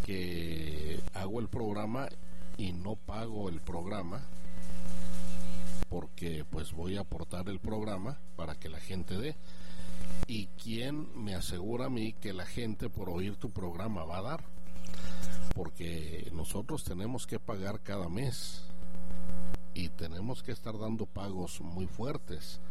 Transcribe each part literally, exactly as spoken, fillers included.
que hago el programa y no pago el programa, porque pues voy a aportar el programa para que la gente dé. ¿Y quién me asegura a mí que la gente por oír tu programa va a dar? Porque nosotros tenemos que pagar cada mes y tenemos que estar dando pagos muy fuertes.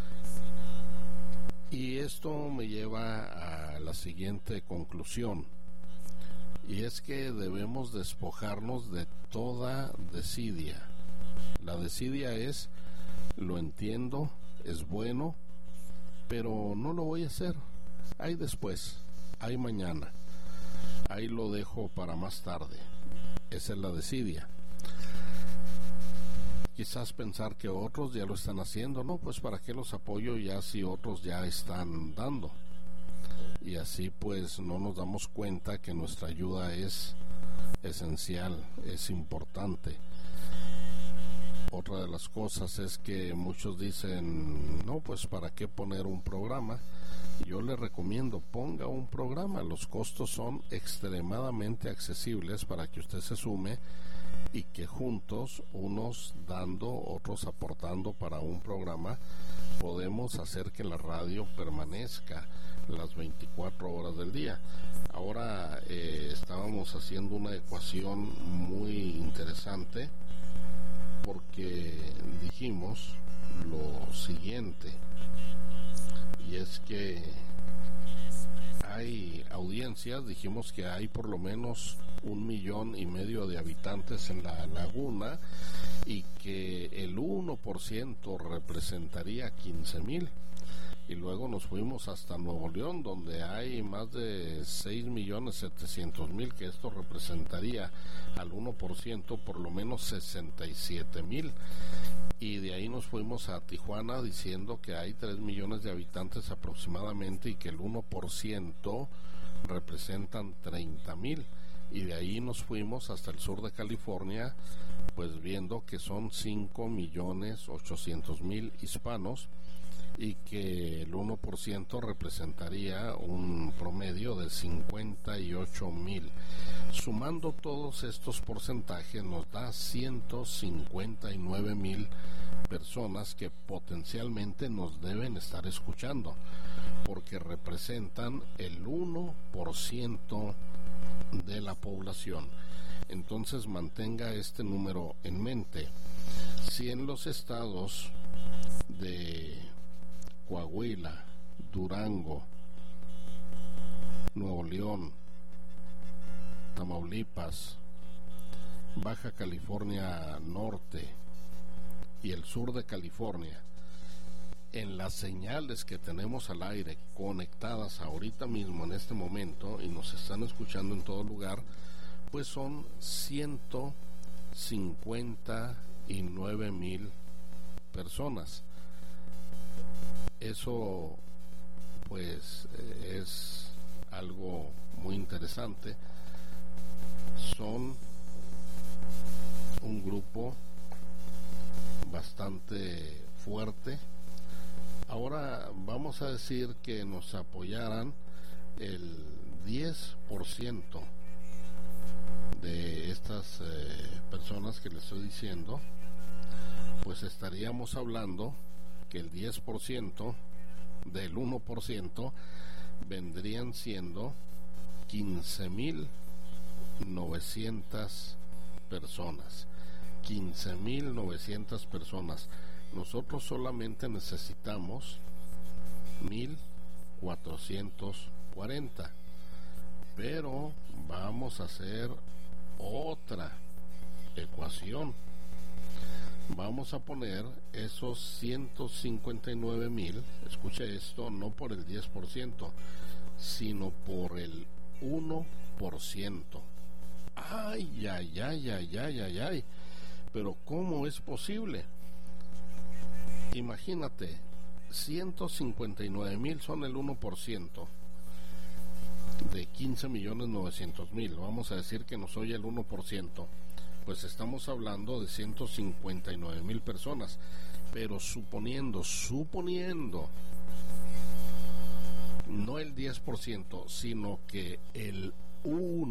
Y esto me lleva a la siguiente conclusión, y es que debemos despojarnos de toda desidia. La desidia es: lo entiendo, es bueno, pero no lo voy a hacer. Hay después, hay mañana, ahí lo dejo para más tarde. Esa es la desidia. Quizás pensar que otros ya lo están haciendo, no, pues para qué los apoyo ya si otros ya están dando. Y así pues no nos damos cuenta que nuestra ayuda es esencial, es importante. Otra de las cosas es que muchos dicen, no, pues para qué poner un programa. Yo le recomiendo, ponga un programa. Los costos son extremadamente accesibles para que usted se sume y que juntos, unos dando, otros aportando para un programa, podemos hacer que la radio permanezca las veinticuatro horas del día. Ahora eh, estábamos haciendo una ecuación muy interesante, porque dijimos lo siguiente, y es que hay audiencias, dijimos que hay por lo menos un millón y medio de habitantes en la laguna y que el uno por ciento representaría quince mil. Y luego nos fuimos hasta Nuevo León, donde hay más de seis millones setecientos mil, que esto representaría al uno por ciento por lo menos sesenta y siete mil. Y de ahí nos fuimos a Tijuana diciendo que hay tres millones de habitantes aproximadamente y que el uno por ciento representan treinta mil. Y de ahí nos fuimos hasta el sur de California, pues viendo que son cinco millones ochocientos mil hispanos y que el uno por ciento representaría un promedio de cincuenta y ocho mil. Sumando todos estos porcentajes nos da ciento cincuenta y nueve mil personas que potencialmente nos deben estar escuchando, porque representan el uno por ciento de la población. Entonces mantenga este número en mente. Si en los estados de Coahuila, Durango, Nuevo León, Tamaulipas, Baja California Norte y el sur de California, en las señales que tenemos al aire conectadas ahorita mismo en este momento y nos están escuchando en todo lugar, pues son ciento cincuenta y nueve mil personas. Eso pues es algo muy interesante. Son un grupo bastante fuerte. Ahora vamos a decir que nos apoyaran el diez por ciento de estas eh, personas que les estoy diciendo, pues estaríamos hablando que el diez por ciento del uno por ciento vendrían siendo quince mil novecientas personas. quince mil novecientas personas. Nosotros solamente necesitamos mil cuatrocientos cuarenta, pero vamos a hacer otra ecuación. Vamos a poner esos ciento cincuenta y nueve mil, escuche esto, no por el diez por ciento, sino por el uno por ciento. Ay, ay, ay, ay, ay, ay, ay. Pero ¿cómo es posible? Imagínate, ciento cincuenta y nueve mil son el uno por ciento de quince millones novecientos mil. Vamos a decir que nos oye el uno por ciento. Pues estamos hablando de ciento cincuenta y nueve mil personas. Pero suponiendo, suponiendo, no el diez por ciento, sino que el uno